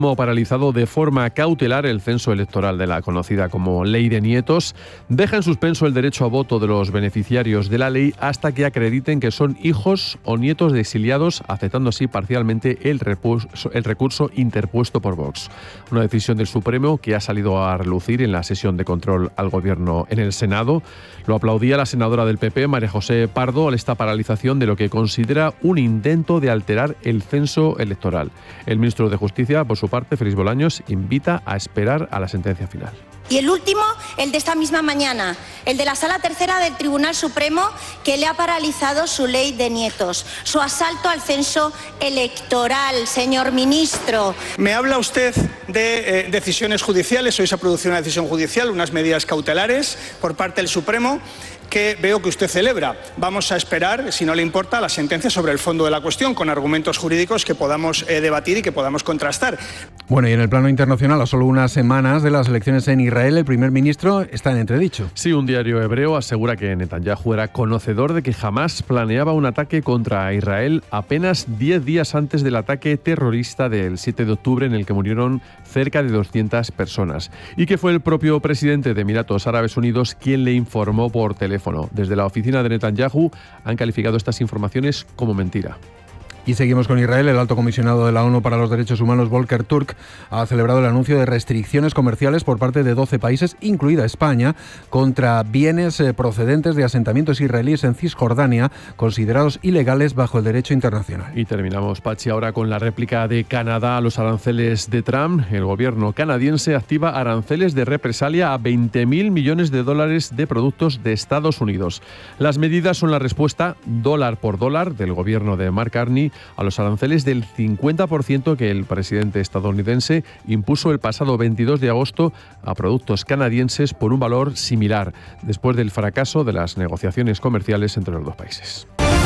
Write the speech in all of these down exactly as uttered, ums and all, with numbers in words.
paralizado de forma cautelar el censo electoral de la conocida como Ley de Nietos, deja en suspenso el derecho a voto de los beneficiarios de la ley hasta que acrediten que son hijos o nietos de exiliados, aceptando así parcialmente el recurso, el recurso interpuesto por Vox. Una decisión del Supremo que ha salido a relucir en la sesión de control al Gobierno en el Senado. Lo aplaudía la senadora del P P, María José Pardo, a esta paralización de lo que considera un intento de alterar el censo electoral. El ministro de Justicia, por su parte, Félix Bolaños, invita a esperar a la sentencia final. Y el último, el de esta misma mañana, el de la Sala Tercera del Tribunal Supremo, que le ha paralizado su ley de nietos, su asalto al censo electoral, señor ministro. Me habla usted de eh, decisiones judiciales, hoy se ha producido una decisión judicial, unas medidas cautelares por parte del Supremo, que veo que usted celebra. Vamos a esperar, si no le importa, la sentencia sobre el fondo de la cuestión, con argumentos jurídicos que podamos eh, debatir y que podamos contrastar. Bueno, y en el plano internacional, a solo unas semanas de las elecciones en Israel, el primer ministro está en entredicho. Sí, un diario hebreo asegura que Netanyahu era conocedor de que Hamás planeaba un ataque contra Israel apenas diez días antes del ataque terrorista del siete de octubre, en el que murieron cerca de doscientas personas, y que fue el propio presidente de Emiratos Árabes Unidos quien le informó por teléfono. Desde la oficina de Netanyahu han calificado estas informaciones como mentira. Y seguimos con Israel. El alto comisionado de la ONU para los Derechos Humanos, Volker Turk, ha celebrado el anuncio de restricciones comerciales por parte de doce países, incluida España, contra bienes procedentes de asentamientos israelíes en Cisjordania, considerados ilegales bajo el derecho internacional. Y terminamos, Pachi, ahora con la réplica de Canadá a los aranceles de Trump. El gobierno canadiense activa aranceles de represalia a veinte mil millones de dólares de productos de Estados Unidos. Las medidas son la respuesta dólar por dólar del gobierno de Mark Carney a los aranceles del cincuenta por ciento que el presidente estadounidense impuso el pasado veintidós de agosto a productos canadienses por un valor similar, después del fracaso de las negociaciones comerciales entre los dos países.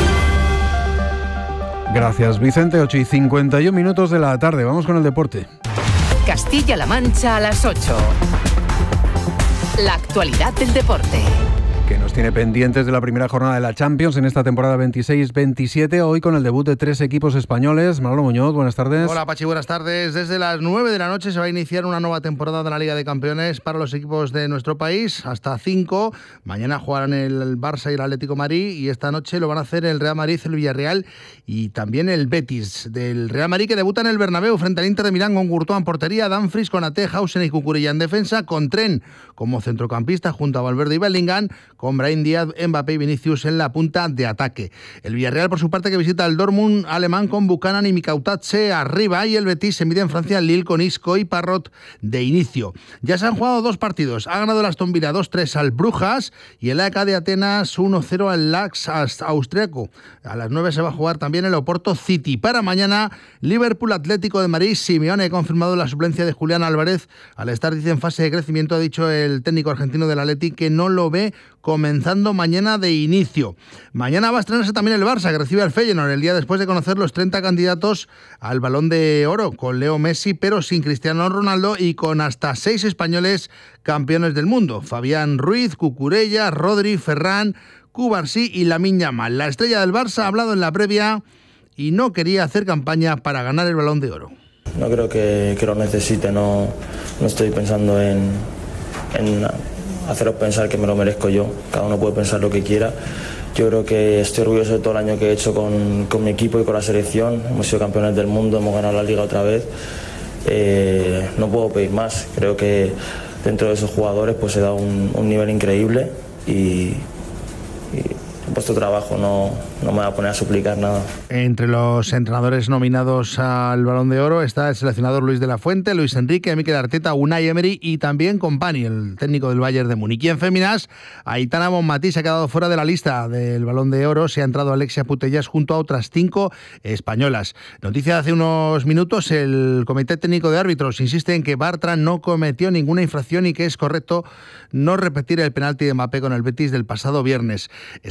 Gracias, Vicente. ocho y cincuenta y uno minutos de la tarde. Vamos con el deporte. Castilla-La Mancha a las ocho. La actualidad del deporte. Que nos tiene pendientes de la primera jornada de la Champions en esta temporada veintiséis veintisiete, hoy con el debut de tres equipos españoles. Manolo Muñoz, buenas tardes. Hola Pachi, buenas tardes. Desde las nueve de la noche se va a iniciar una nueva temporada de la Liga de Campeones para los equipos de nuestro país, hasta cinco. Mañana jugarán el Barça y el Atlético de Madrid, y esta noche lo van a hacer el Real Madrid, el Villarreal y también el Betis. Del Real Madrid, que debuta en el Bernabéu frente al Inter de Milán con Courtois en portería, Dumfries, Konaté, Hausen y Cucurella en defensa, con Tren como centrocampista junto a Valverde y Bellingham, con Brahim Díaz, Mbappé y Vinicius en la punta de ataque. El Villarreal, por su parte, que visita el Dortmund alemán con Buchanan y Mikautadze arriba, y el Betis se mide en Francia al Lille con Isco y Parrot de inicio. Ya se han jugado dos partidos. Ha ganado el Aston Villa dos tres al Brujas y el A E K de Atenas uno cero al Lax austriaco. A las nueve se va a jugar también el Oporto City. Para mañana, Liverpool Atlético de Madrid. Simeone ha confirmado la suplencia de Julián Álvarez al estar, dice, en fase de crecimiento. Ha dicho el técnico argentino del Atleti que no lo ve comenzando mañana de inicio. Mañana va a estrenarse también el Barça, que recibe al Feyenoord el día después de conocer los treinta candidatos al Balón de Oro, con Leo Messi, pero sin Cristiano Ronaldo, y con hasta seis españoles campeones del mundo: Fabián Ruiz, Cucurella, Rodri, Ferran, Cubarsí y Lamine Yamal. La estrella del Barça ha hablado en la previa y no quería hacer campaña para ganar el Balón de Oro. No creo que, que lo necesite, no, no estoy pensando en, en haceros pensar que me lo merezco yo. Cada uno puede pensar lo que quiera. Yo creo que estoy orgulloso de todo el año que he hecho con, con mi equipo y con la selección. Hemos sido campeones del mundo, hemos ganado la Liga otra vez. Eh, no puedo pedir más. Creo que dentro de esos jugadores pues he dado un, un nivel increíble y, y he puesto trabajo, no, no me voy a poner a suplicar nada. Entre los entrenadores nominados al Balón de Oro está el seleccionador Luis de la Fuente, Luis Enrique, Mikel Arteta, Unai Emery y también Company, el técnico del Bayern de Múnich. Y en féminas, Aitana Bonmatí se ha quedado fuera de la lista del Balón de Oro. Se ha entrado Alexia Putellas junto a otras cinco españolas. Noticia de hace unos minutos: el Comité Técnico de Árbitros insiste en que Bartra no cometió ninguna infracción y que es correcto no repetir el penalti de Mbappé con el Betis del pasado viernes. Estamos pendientes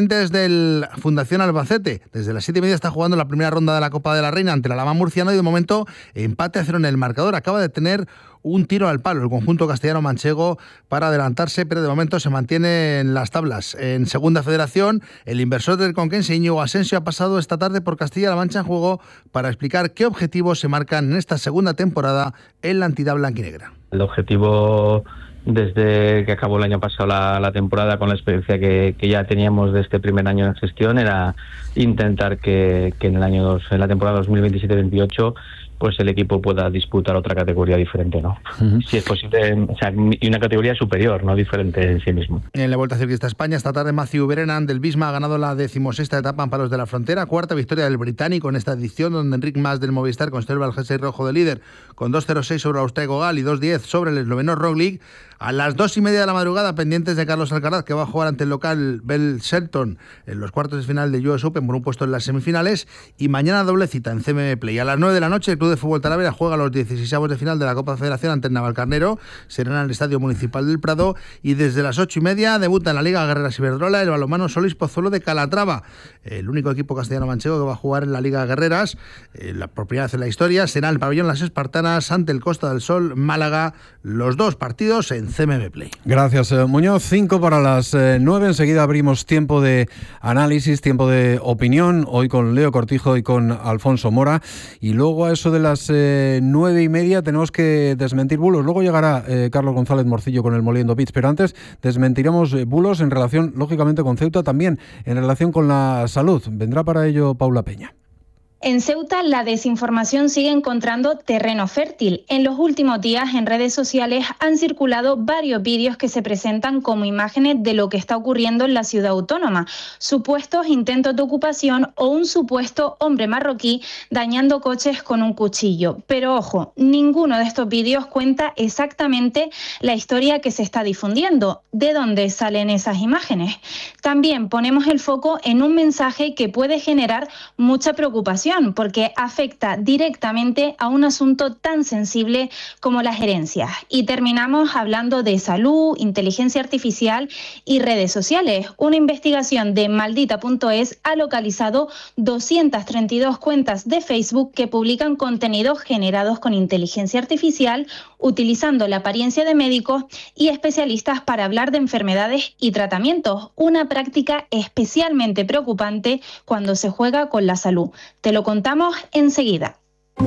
pendientes del Fundación Albacete. Desde las siete y media está jugando la primera ronda de la Copa de la Reina ante el Alhama murciano y de momento empate a cero en el marcador. Acaba de tener un tiro al palo el conjunto castellano-manchego para adelantarse, pero de momento se mantiene en las tablas. En Segunda Federación, el inversor del conquense Íñigo Asensio ha pasado esta tarde por Castilla-La Mancha en juego para explicar qué objetivos se marcan en esta segunda temporada en la entidad blanquinegra. El objetivo, desde que acabó el año pasado la, la temporada, con la experiencia que, que ya teníamos de este primer año en gestión, era intentar que, que en el año dos, en la temporada dos mil veintisiete veintiocho pues el equipo pueda disputar otra categoría diferente, ¿no? Uh-huh. Si es posible, o sea, y una categoría superior, no diferente en sí mismo. En la Vuelta Ciclista a España, esta tarde Matthew Brennan del Visma ha ganado la decimosexta etapa en Palos de la Frontera, cuarta victoria del británico en esta edición, donde Enric Mas del Movistar conserva el jersey rojo de líder con dos cero seis sobre el austríaco Gal y dos diez sobre el esloveno Roglic. A las dos y media de la madrugada, pendientes de Carlos Alcaraz, que va a jugar ante el local Bell Shelton en los cuartos de final de U S Open por un puesto en las semifinales, y mañana doble cita en C M M Play. A las nueve de la noche, el Club de Fútbol Talavera juega los dieciseisavos de final de la Copa Federación ante el Navalcarnero, será en el Estadio Municipal del Prado, y desde las ocho y media debuta en la Liga Guerreras Iberdrola el balonmano Solís Pozuelo de Calatrava, el único equipo castellano-manchego que va a jugar en la Liga Guerreras, eh, la por primera vez en la historia. Será el pabellón Las Espartanas ante el Costa del Sol Málaga, los dos partidos en C M M Play. Gracias, eh, Muñoz. Cinco para las eh, nueve. Enseguida abrimos tiempo de análisis, tiempo de opinión, hoy con Leo Cortijo y con Alfonso Mora, y luego a eso de las eh, nueve y media tenemos que desmentir bulos. Luego llegará eh, Carlos González Morcillo con el Moliendo Beach, pero antes desmentiremos eh, bulos en relación, lógicamente, con Ceuta, también en relación con la salud. Vendrá para ello Paula Peña. En Ceuta, la desinformación sigue encontrando terreno fértil. En los últimos días, en redes sociales han circulado varios vídeos que se presentan como imágenes de lo que está ocurriendo en la ciudad autónoma. Supuestos intentos de ocupación o un supuesto hombre marroquí dañando coches con un cuchillo. Pero ojo, ninguno de estos vídeos cuenta exactamente la historia que se está difundiendo. ¿De dónde salen esas imágenes? También ponemos el foco en un mensaje que puede generar mucha preocupación, porque afecta directamente a un asunto tan sensible como las herencias. Y terminamos hablando de salud, inteligencia artificial y redes sociales. Una investigación de maldita punto es ha localizado doscientas treinta y dos cuentas de Facebook que publican contenidos generados con inteligencia artificial, utilizando la apariencia de médicos y especialistas para hablar de enfermedades y tratamientos. Una práctica especialmente preocupante cuando se juega con la salud. Te lo contamos enseguida.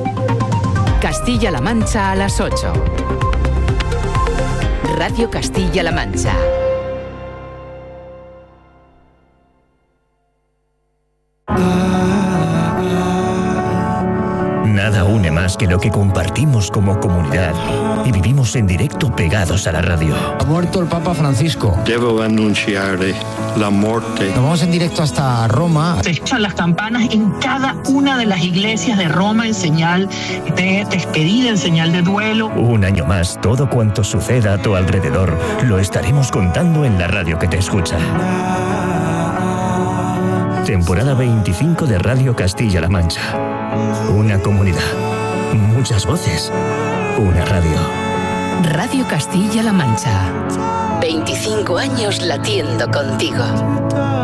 Castilla-La Mancha a las ocho. Radio Castilla-La Mancha. Nada une más que lo que compartimos como comunidad y vivimos en directo pegados a la radio. Ha muerto el Papa Francisco. Devo anunciare la muerte. Nos vamos en directo hasta Roma. Se echan las campanas en cada una de las iglesias de Roma en señal de despedida, en señal de duelo. Un año más, todo cuanto suceda a tu alrededor lo estaremos contando en la radio que te escucha. Temporada veinticinco de Radio Castilla-La Mancha. Una comunidad, muchas voces, una radio. Radio Castilla-La Mancha. veinticinco años latiendo contigo.